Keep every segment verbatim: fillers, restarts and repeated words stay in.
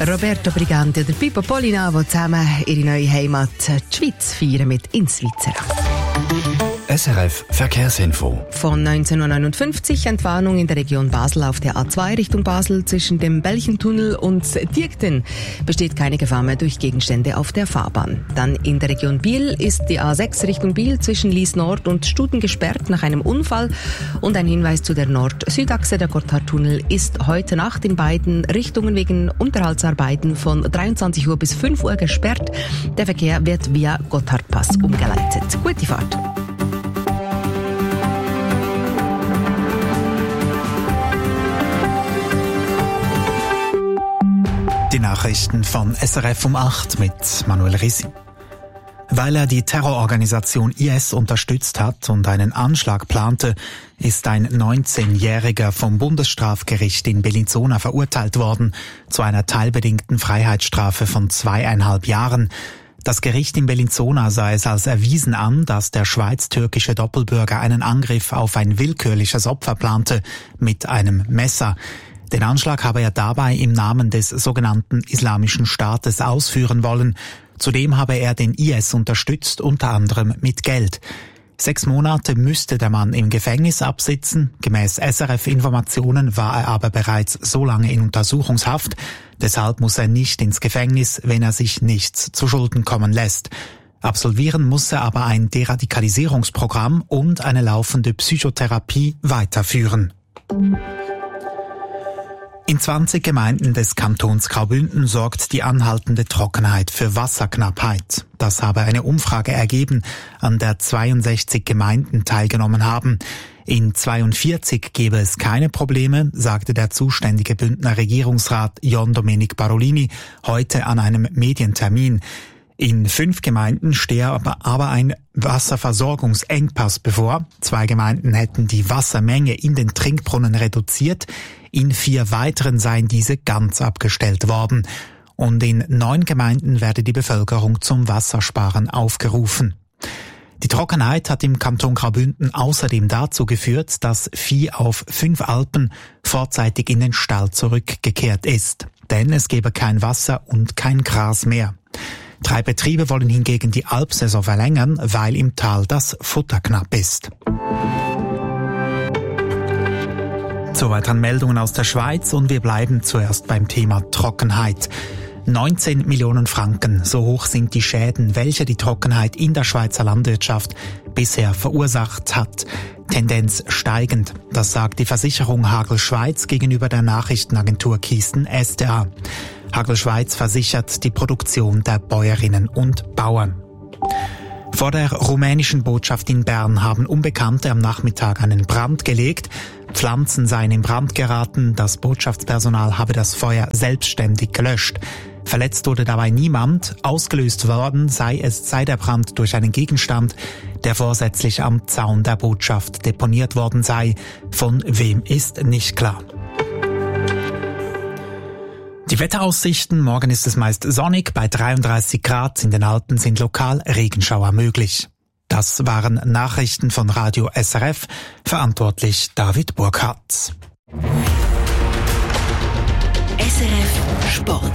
Roberto Briganti oder Pippo Polinavo zusammen ihre neue Heimat, die Schweiz, feiern mit «In Svizzera». S R F Verkehrsinfo. Von neunzehn Uhr neunundfünfzig Entwarnung in der Region Basel auf der A zwei Richtung Basel zwischen dem Belchentunnel und Diekten besteht keine Gefahr mehr durch Gegenstände auf der Fahrbahn. Dann in der Region Biel ist die A sechs Richtung Biel zwischen Lies Nord und Stuten gesperrt nach einem Unfall. Und ein Hinweis zu der Nord-Süd-Achse. Der Gotthardtunnel ist heute Nacht in beiden Richtungen wegen Unterhaltsarbeiten von dreiundzwanzig Uhr bis fünf Uhr gesperrt. Der Verkehr wird via Gotthardpass umgeleitet. Gute Fahrt. Die Nachrichten von S R F um acht mit Manuel Risi. Weil er die Terrororganisation I S unterstützt hat und einen Anschlag plante, ist ein neunzehnjähriger vom Bundesstrafgericht in Bellinzona verurteilt worden zu einer teilbedingten Freiheitsstrafe von zweieinhalb Jahren. Das Gericht in Bellinzona sah es als erwiesen an, dass der schweiz-türkische Doppelbürger einen Angriff auf ein willkürliches Opfer plante mit einem Messer. Den Anschlag habe er dabei im Namen des sogenannten Islamischen Staates ausführen wollen. Zudem habe er den I S unterstützt, unter anderem mit Geld. Sechs Monate müsste der Mann im Gefängnis absitzen. Gemäß S R F-Informationen war er aber bereits so lange in Untersuchungshaft. Deshalb muss er nicht ins Gefängnis, wenn er sich nichts zu Schulden kommen lässt. Absolvieren muss er aber ein Deradikalisierungsprogramm und eine laufende Psychotherapie weiterführen. In zwanzig Gemeinden des Kantons Graubünden sorgt die anhaltende Trockenheit für Wasserknappheit. Das habe eine Umfrage ergeben, an der zweiundsechzig Gemeinden teilgenommen haben. In zweiundvierzig gebe es keine Probleme, sagte der zuständige Bündner Regierungsrat John Domenic Barolini heute an einem Medientermin. In fünf Gemeinden stehe aber ein Wasserversorgungsengpass bevor. Zwei Gemeinden hätten die Wassermenge in den Trinkbrunnen reduziert. In vier weiteren seien diese ganz abgestellt worden. Und in neun Gemeinden werde die Bevölkerung zum Wassersparen aufgerufen. Die Trockenheit hat im Kanton Graubünden außerdem dazu geführt, dass Vieh auf fünf Alpen vorzeitig in den Stall zurückgekehrt ist. Denn es gebe kein Wasser und kein Gras mehr. Drei Betriebe wollen hingegen die Alpsaison verlängern, weil im Tal das Futter knapp ist. Zu weiteren Meldungen aus der Schweiz und wir bleiben zuerst beim Thema Trockenheit. neunzehn Millionen Franken, so hoch sind die Schäden, welche die Trockenheit in der Schweizer Landwirtschaft bisher verursacht hat. Tendenz steigend, das sagt die Versicherung Hagel Schweiz gegenüber der Nachrichtenagentur Kisten S T A. Hagel Schweiz versichert die Produktion der Bäuerinnen und Bauern. Vor der rumänischen Botschaft in Bern haben Unbekannte am Nachmittag einen Brand gelegt. Pflanzen seien in Brand geraten, das Botschaftspersonal habe das Feuer selbstständig gelöscht. Verletzt wurde dabei niemand, ausgelöst worden sei es sei der Brand durch einen Gegenstand, der vorsätzlich am Zaun der Botschaft deponiert worden sei. Von wem ist nicht klar. Die Wetteraussichten: Morgen ist es meist sonnig, bei dreiunddreißig Grad, in den Alpen sind lokal Regenschauer möglich. Das waren Nachrichten von Radio S R F, verantwortlich David Burkhardt. S R F Sport.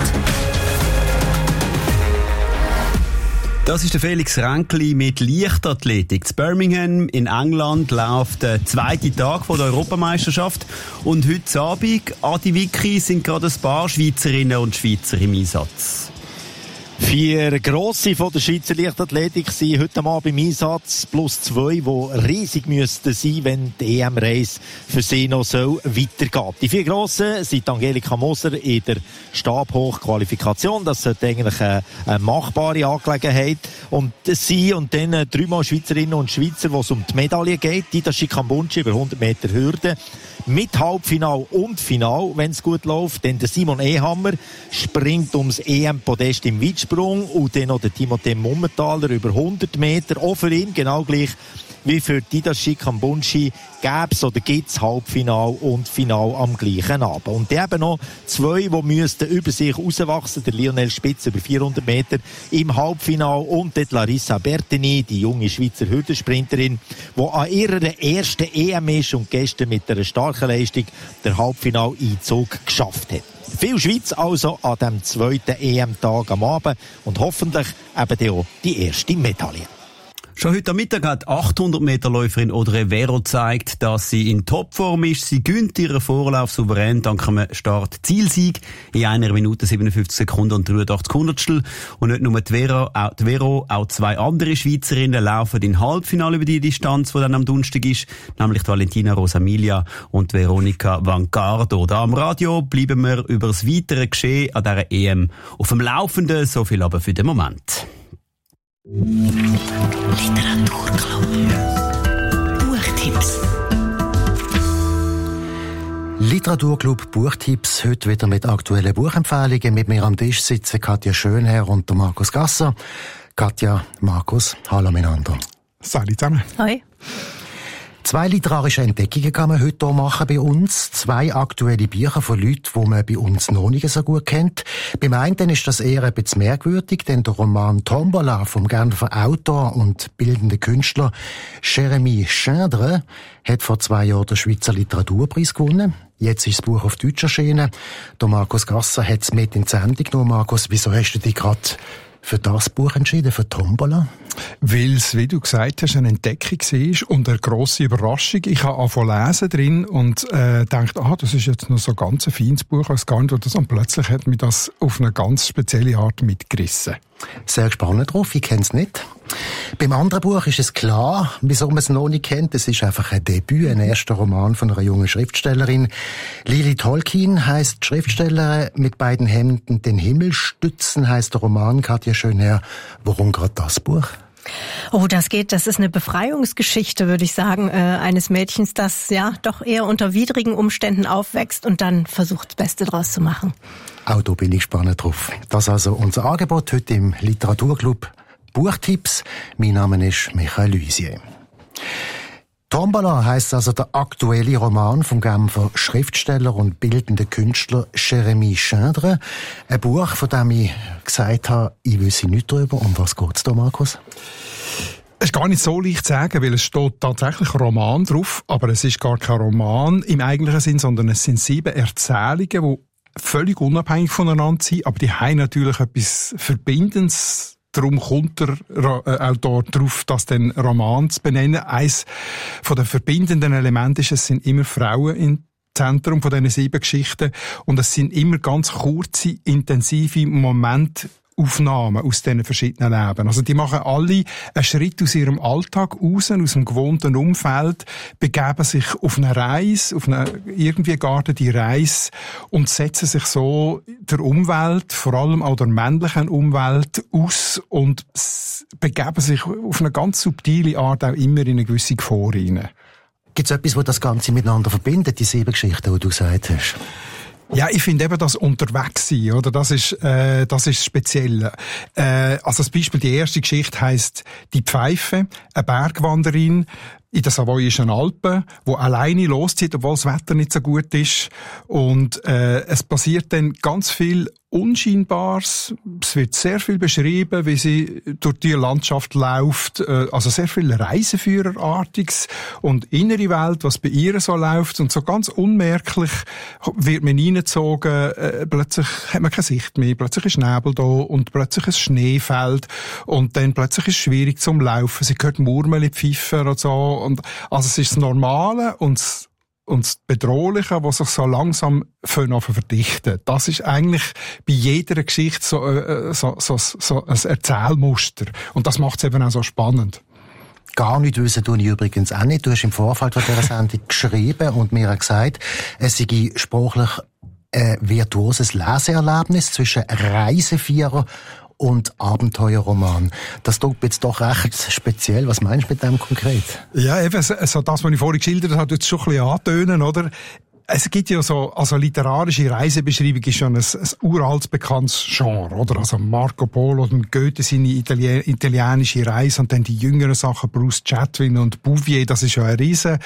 Das ist der Felix Ränkli mit Leichtathletik. In Birmingham in England läuft der zweite Tag der Europameisterschaft. Und heute Abend, Adi Wicki, sind gerade ein paar Schweizerinnen und Schweizer im Einsatz. Vier Grosse von der Schweizer Leichtathletik sind heute Abend im Einsatz, plus zwei, die riesig müssten sein, wenn die E M-Reise für sie noch so weitergeht. Die vier Grossen sind Angelika Moser in der Stabhochqualifikation. Das sollte eigentlich eine, eine machbare Angelegenheit. Und sie und dann dreimal Schweizerinnen und Schweizer, wo es um die Medaille geht. Dida Schikambunchi über hundert Meter Hürde. Mit Halbfinal und Final, wenn es gut läuft. Dann der Simon Ehammer springt ums E M-Podest im Weitsprung und dann noch der Timothée Mummentaler über hundert Meter. Auch für ihn genau gleich wie für Didashi Kambunshi gäbe es oder gibt es Halbfinal und Final am gleichen Abend. Und die haben noch zwei, die müssten über sich rauswachsen. Der Lionel Spitz über vierhundert Meter im Halbfinal und die Larissa Bertini, die junge Schweizer Hürdensprinterin, die an ihrer ersten E M ist und gestern mit einer starken Leistung der Halbfinaleinzug geschafft hat. Viel Schweiz also an dem zweiten E M-Tag am Abend und hoffentlich eben auch die erste Medaille. Schon heute Mittag hat achthundert Meter Läuferin Audrey Vero gezeigt, dass sie in Topform ist. Sie gönnt ihren Vorlauf souverän dank einem Start-Zielsieg in einer Minute siebenundfünfzig Sekunden und dreiundachtzig Hundertstel. Und nicht nur die Vero, auch, die Vero, auch zwei andere Schweizerinnen laufen in Halbfinale über die Distanz, die dann am Donnerstag ist, nämlich die Valentina Rosamilia und Veronica Vancardo. Da am Radio bleiben wir über das weitere Geschehen an dieser E M auf dem Laufenden. So viel aber für den Moment. Literaturclub. Buchtipps. Literaturclub Buchtipps, heute wieder mit aktuellen Buchempfehlungen. Mit mir am Tisch sitzen Katja Schönherr und der Markus Gasser. Katja, Markus, hallo miteinander. Salut zusammen. Hoi. Zwei literarische Entdeckungen kann man heute hier machen bei uns. Zwei aktuelle Bücher von Leuten, die man bei uns noch nicht so gut kennt. Beim einen ist das eher ein bisschen merkwürdig, denn der Roman Tombola vom Genfer Autor und bildenden Künstler Jérémy Schindre hat vor zwei Jahren den Schweizer Literaturpreis gewonnen. Jetzt ist das Buch auf Deutsch erschienen. Der Markus Gasser hat es mit in die Sendung genommen. Markus, wieso hast du dich gerade für das Buch entschieden, für Tombola? Weil es, wie du gesagt hast, eine Entdeckung war und eine grosse Überraschung. Ich habe angefangen lesen drin und äh, dachte, ah, das ist jetzt noch so ganz ein feines Buch, als gar nicht, und, das, und plötzlich hat mich das auf eine ganz spezielle Art mitgerissen. Sehr gespannt drauf, ich kenne es nicht. Beim anderen Buch ist es klar, wieso man es noch nicht kennt. Es ist einfach ein Debüt, ein erster Roman von einer jungen Schriftstellerin. Lili Tolkien heisst die Schriftstellerin, mit beiden Händen den Himmel stützen heisst der Roman. Katja Schönherr, warum gerade das Buch? Oh, das geht, das ist eine Befreiungsgeschichte, würde ich sagen, äh, eines Mädchens, das ja doch eher unter widrigen Umständen aufwächst und dann versucht, das Beste draus zu machen. Auch da bin ich gespannt drauf. Das ist also unser Angebot heute im Literaturclub Buchtipps. Mein Name ist Michael Luisier. Tombola heisst also der aktuelle Roman vom Genfer Schriftsteller und bildenden Künstler Jérémy Schindre. Ein Buch, von dem ich gesagt habe, ich wüsste nichts darüber. Um was geht es da, Markus? Es ist gar nicht so leicht zu sagen, weil es steht tatsächlich Roman drauf, aber es ist gar kein Roman im eigentlichen Sinn, sondern es sind sieben Erzählungen, die völlig unabhängig voneinander sind, aber die haben natürlich etwas Verbindendes. Darum kommt der äh, Autor darauf, das den Roman zu benennen. Eines von den verbindenden Elementen ist, es sind immer Frauen im Zentrum von diesen sieben Geschichten und es sind immer ganz kurze, intensive Momente, Aufnahmen aus diesen verschiedenen Leben. Also die machen alle einen Schritt aus ihrem Alltag raus, aus dem gewohnten Umfeld, begeben sich auf eine Reise, auf eine irgendwie gar die Reise und setzen sich so der Umwelt, vor allem auch der männlichen Umwelt, aus und begeben sich auf eine ganz subtile Art auch immer in eine gewisse Gefahr rein. Gibt es etwas, was das Ganze miteinander verbindet, die sieben Geschichten, die du gesagt hast? Ja, ich finde eben das Unterwegssein, oder? Das ist, äh, das ist speziell. Äh, also das Beispiel, die erste Geschichte heisst Die Pfeife, eine Bergwanderin in den savoyischen Alpen, wo alleine loszieht, obwohl das Wetter nicht so gut ist. Und äh, es passiert dann ganz viel Unscheinbares. Es wird sehr viel beschrieben, wie sie durch die Landschaft läuft. Äh, also sehr viel Reiseführerartiges und innere Welt, was bei ihr so läuft. Und so ganz unmerklich wird man reingezogen. Äh, plötzlich hat man keine Sicht mehr. Plötzlich ist Nebel da und plötzlich ist Schneefeld. Und dann plötzlich ist es schwierig zum Laufen. Sie hört Murmeln pfeifen und so. Und also es ist das Normale und das, und das Bedrohliche, was sich so langsam verdichten. Das ist eigentlich bei jeder Geschichte so, äh, so, so, so ein Erzählmuster. Und das macht es eben auch so spannend. Gar nicht wissen tue ich übrigens auch nicht. Du hast im Vorfeld von dieser Sendung geschrieben und mir auch gesagt, es sei sprachlich ein virtuoses Leseerlebnis zwischen Reisevierer und Abenteuerroman. Das tut jetzt doch recht speziell. Was meinst du mit dem konkret? Ja, eben, so das, was ich vorhin geschildert habe, jetzt schon ein bisschen antönen, oder? Es gibt ja so, also literarische Reisebeschreibung ist schon ein, ein uralt bekanntes Genre, oder? Also Marco Polo und Goethe seine Italien, italienische Reise und dann die jüngeren Sachen, Bruce Chatwin und Bouvier, das ist ja eine riesen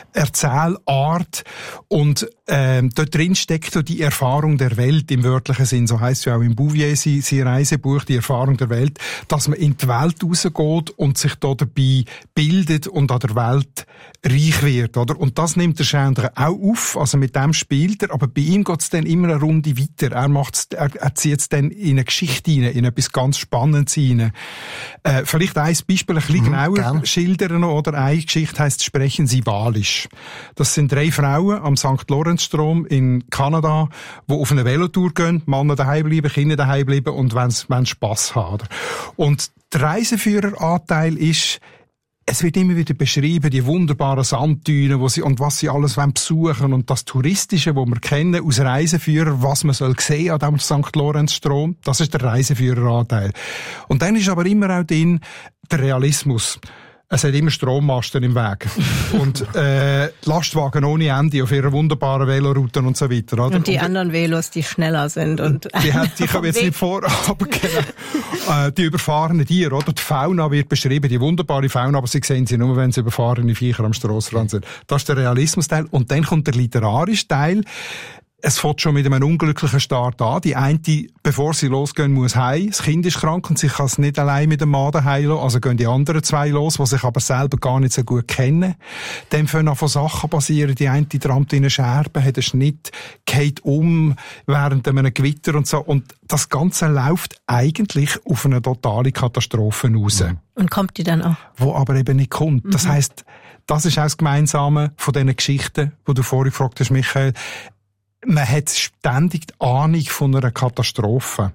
Erzählart und ähm, dort drin steckt so die Erfahrung der Welt im wörtlichen Sinn, so heisst ja auch im Bouvier sein, sein Reisebuch, die Erfahrung der Welt, dass man in die Welt rausgeht und sich da dabei bildet und an der Welt reich wird, oder? Und das nimmt der Schändler auch auf, also mit dem spielt er, aber bei ihm geht's dann immer eine Runde weiter. Er macht's, er, er zieht's dann in eine Geschichte hinein, in etwas ganz Spannendes hinein. Äh, vielleicht ein Beispiel ein bisschen mhm, genauer gern. schildern, oder? Eine Geschichte heisst «Sprechen Sie Walisch». Das sind drei Frauen am Sankt Lorenzstrom in Kanada, die auf eine Velotour gehen, Männer daheim bleiben, Kinder daheim bleiben und wollen Spass haben. Und der Reiseführeranteil ist, es wird immer wieder beschrieben, die wunderbaren Sanddünen, wo sie, und was sie alles besuchen wollen und das Touristische, wo wir kennen, aus Reiseführer, was man soll sehen an dem Sankt Lorenzstrom. Das ist der Reiseführeranteil. Und dann ist aber immer auch drin der Realismus. Es hat immer Strommasten im Weg. Und, äh, Lastwagen ohne Ende auf ihrer wunderbaren Velorouten und so weiter, oder? Und die und, anderen Velos, die schneller sind und. Die, die kommen jetzt nicht vor, aber genau. äh, die überfahrenen Tiere, oder? Die Fauna wird beschrieben, die wunderbare Fauna, aber sie sehen sie nur, wenn sie überfahrene Viecher am Strassrand sind. Das ist der Realismusteil. Und dann kommt der literarische Teil. Es fängt schon mit einem unglücklichen Start an. Die eine, bevor sie losgehen, muss heim. Das Kind ist krank und sie kann es nicht allein mit dem Mann daheim lassen. Also gehen die anderen zwei los, die sich aber selber gar nicht so gut kennen. Dann fangen von Sachen passieren. Die eine trampt in eine Scherbe, hat einen Schnitt, geht um während einem Gewitter und so. Und das Ganze läuft eigentlich auf eine totale Katastrophe raus. Und kommt die dann auch? Wo aber eben nicht kommt. Mhm. Das heisst, das ist auch das Gemeinsame von diesen Geschichten, die du vorhin gefragt hast, Michael. Man hat ständig die Ahnung von einer Katastrophe,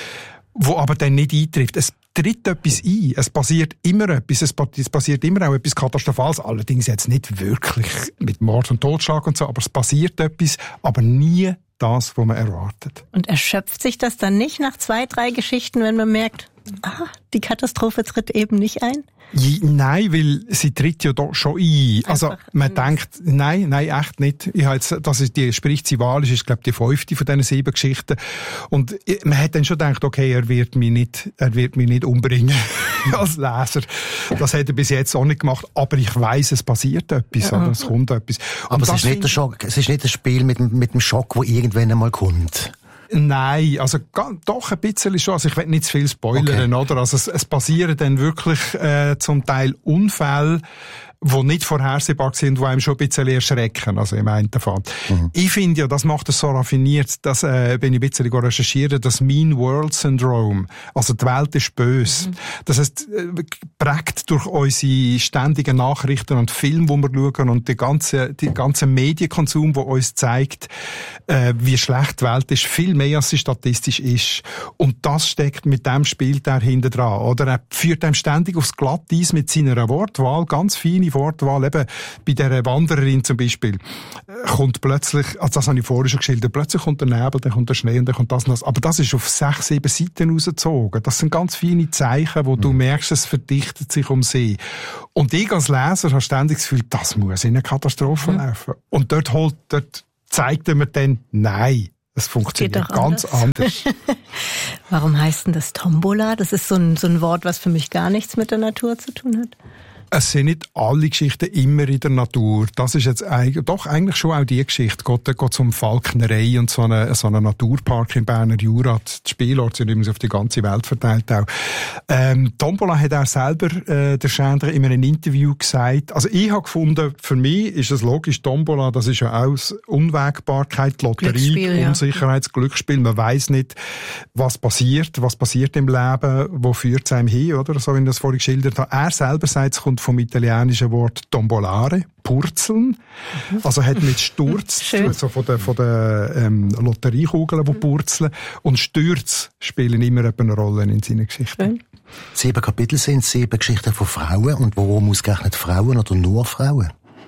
wo aber dann nicht eintrifft. Es tritt etwas ein, es passiert immer etwas, es passiert immer auch etwas Katastrophales, allerdings jetzt nicht wirklich mit Mord und Totschlag und so, aber es passiert etwas, aber nie das, was man erwartet. Und erschöpft sich das dann nicht nach zwei, drei Geschichten, wenn man merkt, ah, die Katastrophe tritt eben nicht ein? Ja, nein, weil sie tritt ja doch schon ein. Also, einfach man denkt, nein, nein, echt nicht. Ich habe jetzt, das ist die, spricht sie Walisch, ist, glaube ich, die fünfte von diesen sieben Geschichten. Und man hat dann schon gedacht, okay, er wird mich nicht, er wird mich nicht umbringen als Leser. Das hat er bis jetzt auch nicht gemacht. Aber ich weiss, es passiert etwas, ja. Oder es kommt etwas. Und aber es ist nicht der Schock, es ist nicht das Spiel mit, mit dem Schock, der irgendwann einmal kommt. Nein, also doch ein bisschen schon. Also ich will nicht zu viel spoilern, okay. Oder? Also es, es passieren dann wirklich äh, zum Teil Unfälle, die nicht vorhersehbar sind, die einem schon ein bisschen erschrecken, also im einen Fall. Mhm. Ich finde ja, das macht es so raffiniert, dass, äh, wenn ich ein bisschen recherchiere, das Mean World Syndrome. Also die Welt ist böse. Mhm. Das heisst, äh, prägt durch unsere ständigen Nachrichten und Filme, die wir schauen und die ganze, die ganze Medienkonsum, der uns zeigt, äh, wie schlecht die Welt ist, viel mehr als sie statistisch ist. Und das steckt mit dem spielt er hinten dran, oder? Er führt einem ständig aufs Glatteis mit seiner Wortwahl, ganz feine Wortwahl, eben bei dieser Wandererin zum Beispiel, kommt plötzlich, also das habe ich vorher schon geschildert, plötzlich kommt der Nebel, dann kommt der Schnee und dann kommt das und das. Aber das ist auf sechs, sieben Seiten rausgezogen. Das sind ganz feine Zeichen, wo mhm. du merkst, es verdichtet sich um sie. Und ich als Leser habe ständig das Gefühl, das muss in eine Katastrophe mhm. laufen. Und dort holt, dort zeigt er mir dann, nein, es funktioniert ganz anders. Warum heißt denn das Tombola? Das ist so ein, so ein Wort, was für mich gar nichts mit der Natur zu tun hat. Es sind nicht alle Geschichten immer in der Natur. Das ist jetzt eigentlich, doch eigentlich schon auch die Geschichte. Geht, geht um Falknerei und so einen so eine Naturpark im Berner Jura. Die Spielorte sind übrigens auf die ganze Welt verteilt auch. Ähm, Tombola hat auch selber, äh, der Schändler, in einem Interview gesagt, also ich habe gefunden, für mich ist es logisch, Tombola, das ist ja auch Unwägbarkeit, Lotterie, ja. Unsicherheit, Glücksspiel. Man weiss nicht, was passiert, was passiert im Leben, wo führt es einem hin, oder? So wie ich das vorhin geschildert habe. Er selber sagt, es kommt vom italienischen Wort tombolare, purzeln. Mhm. Also hat mit Sturz, also von den, von den ähm, Lotteriekugeln, die mhm. purzeln. Und Stürze spielen immer eine Rolle in seinen Geschichten. Mhm. Sieben Kapitel sind sieben Geschichten von Frauen. Und warum ausgerechnet Frauen oder nur Frauen?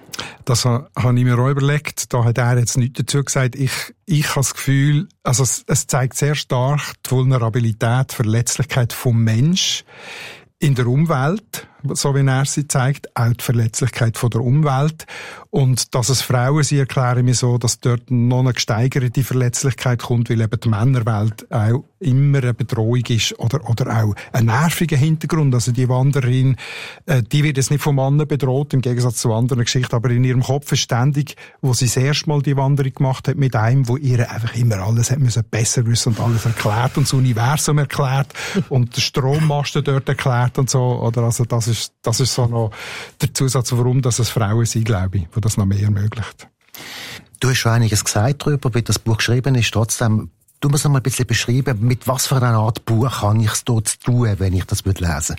Das habe ich mir auch überlegt. Da hat er jetzt nichts dazu gesagt. Ich, ich habe das Gefühl, also es, es zeigt sehr stark die Vulnerabilität, die Verletzlichkeit vom Mensch in der Umwelt, so wie er sie zeigt, auch die Verletzlichkeit von der Umwelt. Und dass es Frauen sind, erkläre ich mir so, dass dort noch eine gesteigerte Verletzlichkeit kommt, weil eben die Männerwelt auch immer eine Bedrohung ist oder, oder auch ein nerviger Hintergrund. Also die Wanderin, äh, die wird jetzt nicht vom Mann bedroht, im Gegensatz zu anderen Geschichten, aber in ihrem Kopf ist ständig, wo sie das erste Mal die Wanderung gemacht hat, mit einem, wo ihr einfach immer alles hat müssen besser wissen und alles erklärt und das Universum erklärt und der Strommasten dort erklärt und so, oder? Also das ist, das ist so noch der Zusatz, warum dass es Frauen sind, glaube ich, wo das noch mehr ermöglicht. Du hast schon einiges gesagt darüber, wie das Buch geschrieben ist. Trotzdem, du musst noch mal ein bisschen beschreiben, mit was für einer Art Buch habe ich es dort zu tun, wenn ich das lesen würde?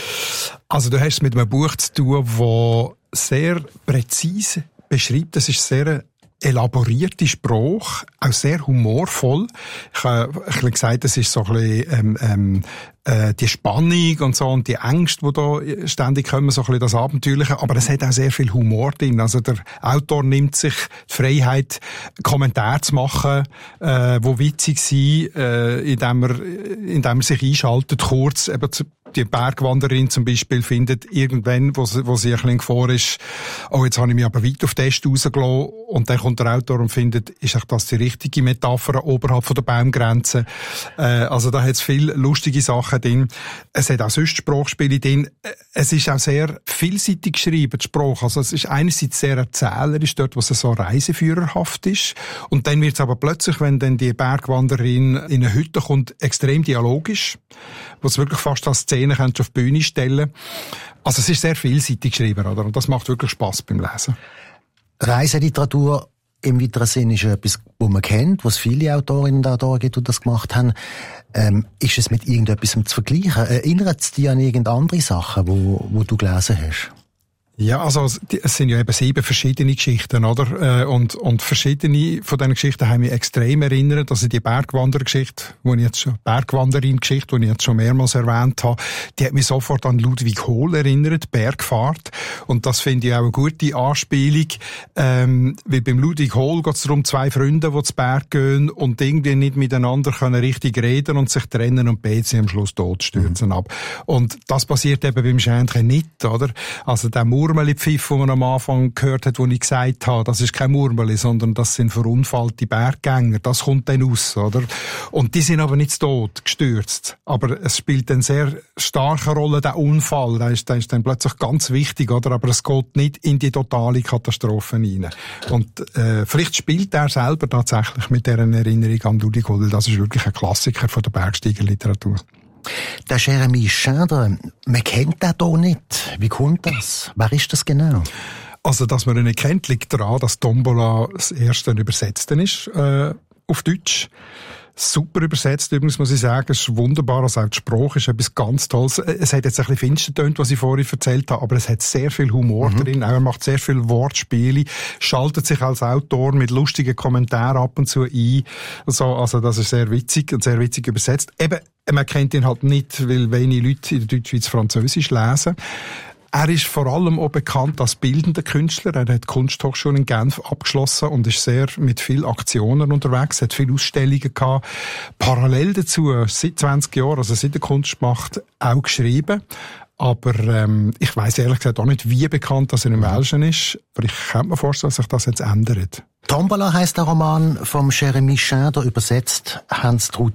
Also du hast es mit einem Buch zu tun, das sehr präzise beschreibt. Das ist sehr elaborierte Sprache, auch sehr humorvoll. Ich habe äh, gesagt, das ist so ein bisschen ähm, ähm, äh, die Spannung und so und die Ängste, die da ständig kommen, so ein bisschen das Abenteuerliche, aber es hat auch sehr viel Humor drin. Also der Autor nimmt sich die Freiheit, Kommentare zu machen, äh, die witzig sind, äh, indem er, indem er sich einschaltet, kurz eben zu die Bergwanderin zum Beispiel findet irgendwann, wo sie, wo sie ein bisschen vor ist, oh, jetzt habe ich mich aber weit auf den Test rausgelassen, und dann kommt der Autor und findet, ist das die richtige Metapher oberhalb von der Baumgrenze? Äh, also da hat es viele lustige Sachen drin. Es hat auch sonst Sprachspiele drin. Es ist auch sehr vielseitig geschrieben, die Sprache. Also es ist einerseits sehr erzählerisch, dort, wo es so reiseführerhaft ist. Und dann wird es aber plötzlich, wenn dann die Bergwanderin in eine Hütte kommt, extrem dialogisch, wo es wirklich fast als Szene kannst du auf die Bühne stellen. Also es ist sehr vielseitig geschrieben, oder? Und das macht wirklich Spass beim Lesen. Reiseliteratur im weiteren Sinne ist etwas, was man kennt, was viele Autorinnen und Autoren gibt, die das gemacht haben. Ähm, ist es mit irgendetwas zu vergleichen? Erinnert es dich an irgendeine andere Sachen, wo, wo du gelesen hast? Ja, also es sind ja eben sieben verschiedene Geschichten, oder? Und, und verschiedene von diesen Geschichten haben mich extrem erinnert. Also die Bergwandergeschichte, die ich jetzt schon, Bergwanderin-Geschichte, die ich jetzt schon mehrmals erwähnt habe, die hat mich sofort an Ludwig Hohl erinnert, Bergfahrt. Und das finde ich auch eine gute Anspielung, ähm, weil beim Ludwig Hohl geht es darum, zwei Freunde, die zu Berg gehen und irgendwie nicht miteinander können richtig reden und sich trennen und beide sind am Schluss tot, stürzen mhm. ab. Und das passiert eben beim Schändchen nicht, oder? Also der Murmeli-Pfiff, den man am Anfang gehört hat, wo ich gesagt habe, das ist kein Murmeli, sondern das sind verunfallte Berggänger. Das kommt dann raus, oder? Und die sind aber nicht tot, gestürzt. Aber es spielt eine sehr starke Rolle, der Unfall. Der ist, der ist dann plötzlich ganz wichtig, oder? Aber es geht nicht in die totale Katastrophe hinein. Und äh, vielleicht spielt er selber tatsächlich mit dieser Erinnerung an Ludwig Hohl. Das ist wirklich ein Klassiker von der Bergsteigerliteratur. Der Jeremy Schindler, man kennt den hier nicht. Wie kommt das? Wer ist das genau? Also, dass man ihn nicht kennt, liegt daran, dass Tombola das erste übersetzt ist, äh, auf Deutsch. Super übersetzt, übrigens muss ich sagen, es ist wunderbar, also auch die Sprache ist etwas ganz Tolles. Es hat jetzt ein bisschen finster getönt, was ich vorhin erzählt habe, aber es hat sehr viel Humor mhm. drin, auch er macht sehr viel Wortspiele, schaltet sich als Autor mit lustigen Kommentaren ab und zu ein, also, also das ist sehr witzig und sehr witzig übersetzt. Eben, man kennt ihn halt nicht, weil wenige Leute in der Deutschschweiz Französisch lesen. Er ist vor allem auch bekannt als bildender Künstler. Er hat die Kunsthochschule in Genf abgeschlossen und ist sehr mit vielen Aktionen unterwegs, hat viele Ausstellungen gehabt. Parallel dazu, seit zwanzig Jahren, also seit der Kunst macht, auch geschrieben. Aber ähm, ich weiss ehrlich gesagt auch nicht, wie bekannt dass er im Welschen ist. Aber ich könnte mir vorstellen, dass sich das jetzt ändert. Tombola heisst der Roman vom Jeremy Schindler, übersetzt Hans-Trud